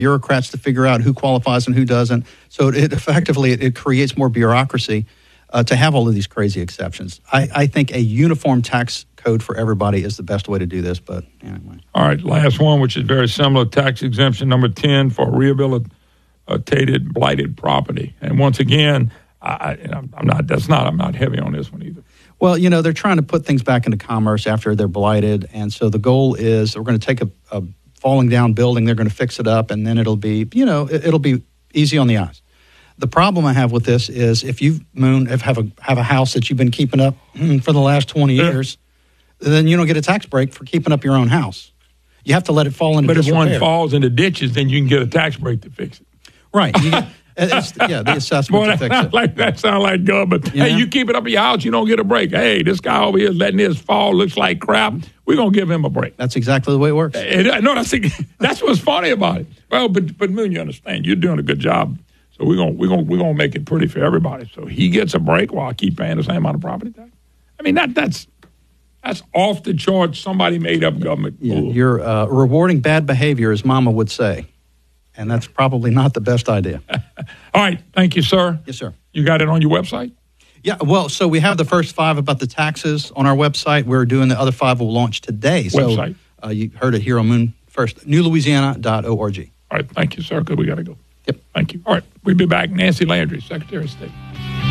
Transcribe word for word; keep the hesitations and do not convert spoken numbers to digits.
bureaucrats to figure out who qualifies and who doesn't. So it effectively, it, it creates more bureaucracy uh, to have all of these crazy exceptions. I, I think a uniform tax code for everybody is the best way to do this, but anyway. All right, last one, which is very similar, tax exemption number ten for rehabilitated blighted property. And once again, I, I'm not, that's not, I'm not heavy on this one either. Well, you know, they're trying to put things back into commerce after they're blighted. And so the goal is we're going to take a, a falling down building, they're going to fix it up, and then it'll be, you know, it, it'll be easy on the eyes. The problem I have with this is if you, Moon, if have a have a house that you've been keeping up for the last twenty years, then you don't get a tax break for keeping up your own house. You have to let it fall into disrepair. But if one falls into ditches, then you can get a tax break to fix it. Right. You get, it's, yeah, the assessment Boy, to fix it. Like, that sounds like government. Yeah. Hey, you keep it up in your house, you don't get a break. Hey, this guy over here is letting his fall, looks like crap. We're going to give him a break. That's exactly the way it works. And, no, that's that's what's funny about it. Well, but but Moon, you understand, you're doing a good job. So we're gonna we're gonna we're gonna make it pretty for everybody. So he gets a break while I keep paying the same amount of property tax. I mean that that's that's off the charts. Somebody made up government. Yeah, you're uh, rewarding bad behavior, as Mama would say, and that's probably not the best idea. All right, thank you, sir. Yes, sir. You got it on your website? Yeah, well, so we have the first five about the taxes on our website. We're doing the other five will launch today. So website. Uh, you heard it here on Moon First, new louisiana dot org. All right, thank you, sir, because we got to go. Yep. Thank you. All right, we'll be back. Nancy Landry, Secretary of State.